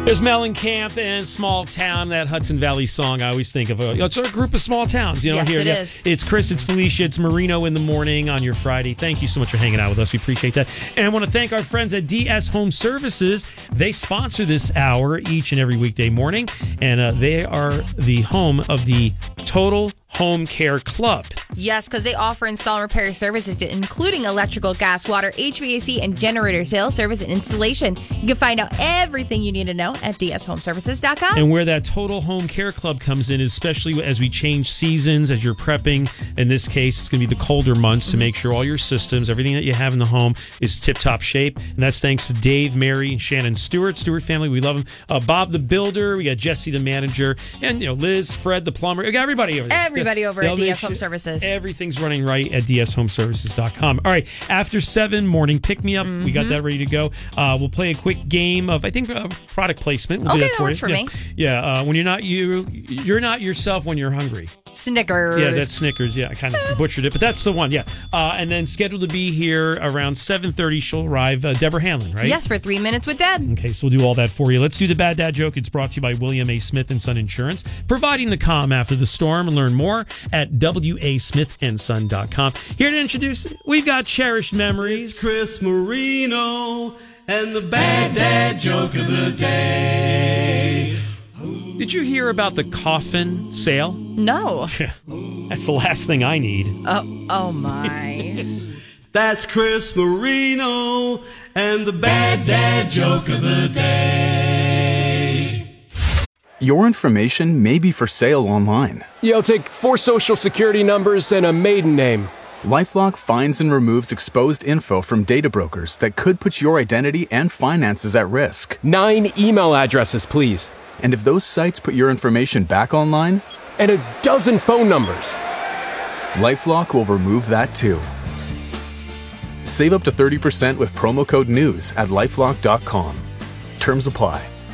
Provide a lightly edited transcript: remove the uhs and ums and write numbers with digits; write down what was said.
There's Mellencamp and Small Town, that Hudson Valley song I always think of. It's a group of small towns, Yes, here. it is. It's Chris, it's Felicia, it's Marino in the morning on your Friday. Thank you so much for hanging out with us. We appreciate that. And I want to thank our friends at DS Home Services. They sponsor this hour each and every weekday morning, and they are the home of the Total Home Care Club. Yes, because they offer install and repair services, including electrical, gas, water, HVAC, and generator sales, service, and installation. You can find out everything you need to know at dshomeservices.com. And where that Total Home Care Club comes in, especially as we change seasons, as you're prepping, in this case, it's going to be the colder months to make sure all your systems, everything that you have in the home is tip-top shape. And that's thanks to Dave, Mary, and Shannon Stewart family. We love them. Bob the builder. We got Jesse the manager. And, Liz, Fred the plumber. We got everybody over there. Everybody over at DS Home Services. Everything's running right at dshomeservices.com. All right, after 7, morning pick-me-up. We got that ready to go. We'll play a quick game of, I think, product placement. We'll do that for works you. for me. Yeah, when you're not you're not yourself when you're hungry. Snickers. Yeah, that's Snickers. Yeah, I kind of butchered it, but that's the one. Yeah. And then scheduled to be here around 7:30. She'll arrive. Deborah Hanlon, right? Yes, for 3 minutes with Deb. Okay, so we'll do all that for you. Let's do the Bad Dad Joke. It's brought to you by William A. Smith & Son Insurance, providing the calm after the storm. And learn more at wasmithandson.com. Here to introduce, we've got Cherished Memories. It's Chris Marino and the Bad Dad Joke of the Day. Did you hear about the coffin sale? No. That's the last thing I need. Oh my. That's Chris Marino and the Bad Dad Joke of the Day. Your information may be for sale online. I'll take 4 social security numbers and a maiden name. LifeLock finds and removes exposed info from data brokers that could put your identity and finances at risk. 9 email addresses, please. And if those sites put your information back online, And a dozen phone numbers. LifeLock will remove that too. Save up to 30% with promo code NEWS at LifeLock.com. Terms apply.